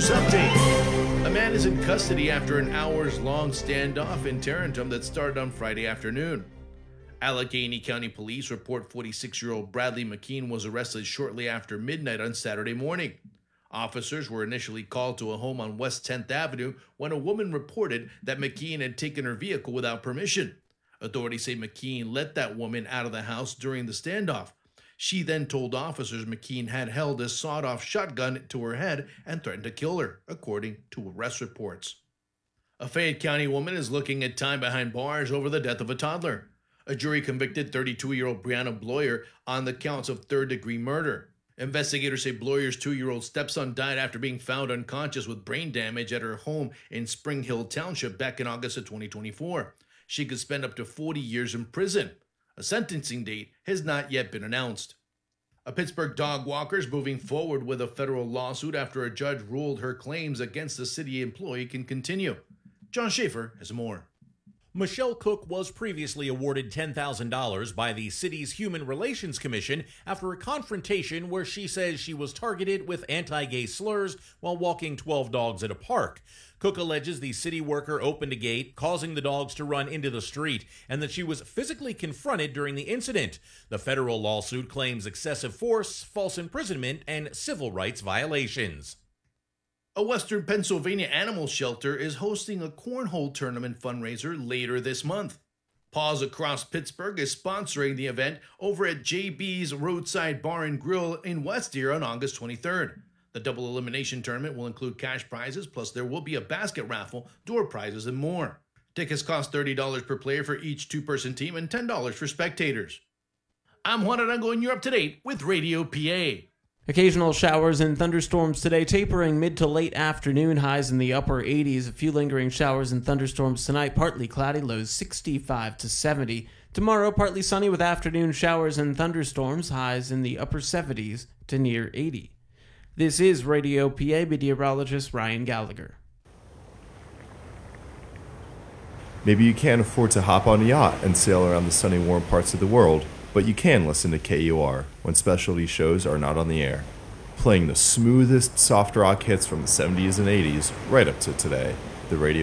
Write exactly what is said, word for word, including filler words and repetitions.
News Update. A man is in custody after an hours-long standoff in Tarentum that started on Friday afternoon. Allegheny County Police report forty-six-year-old Bradley McKean was arrested shortly after midnight on Saturday morning. Officers were initially called to a home on West tenth Avenue when a woman reported that McKean had taken her vehicle without permission. Authorities say McKean let that woman out of the house during the standoff. She then told officers McKean had held a sawed-off shotgun to her head and threatened to kill her, according to arrest reports. A Fayette County woman is looking at time behind bars over the death of a toddler. A jury convicted thirty-two-year-old Brianna Bloyer on the counts of third-degree murder. Investigators say Bloyer's two-year-old stepson died after being found unconscious with brain damage at her home in Spring Hill Township back in August of twenty twenty-four. She could spend up to forty years in prison. A sentencing date has not yet been announced. A Pittsburgh dog walker is moving forward with a federal lawsuit after a judge ruled her claims against the city employee can continue. John Schaefer has more. Michelle Cook was previously awarded ten thousand dollars by the city's Human Relations Commission after a confrontation where she says she was targeted with anti-gay slurs while walking twelve dogs at a park. Cook alleges the city worker opened a gate, causing the dogs to run into the street, and that she was physically confronted during the incident. The federal lawsuit claims excessive force, false imprisonment, and civil rights violations. A Western Pennsylvania animal shelter is hosting a cornhole tournament fundraiser later this month. Paws Across Pittsburgh is sponsoring the event over at J B's Roadside Bar and Grill in West Deer on August twenty-third. The double elimination tournament will include cash prizes, plus there will be a basket raffle, door prizes, and more. Tickets cost thirty dollars per player for each two-person team and ten dollars for spectators. I'm Juan Arango, and you're up to date with Radio P A. Occasional showers and thunderstorms today, tapering mid to late afternoon, highs in the upper eighties. A few lingering showers and thunderstorms tonight, partly cloudy, lows sixty-five to seventy. Tomorrow, partly sunny with afternoon showers and thunderstorms, highs in the upper seventies to near eighty. This is Radio P A, meteorologist Ryan Gallagher. Maybe you can't afford to hop on a yacht and sail around the sunny, warm parts of the world, but you can listen to K U R when specialty shows are not on the air. Playing the smoothest soft rock hits from the seventies and eighties right up to today. The Radio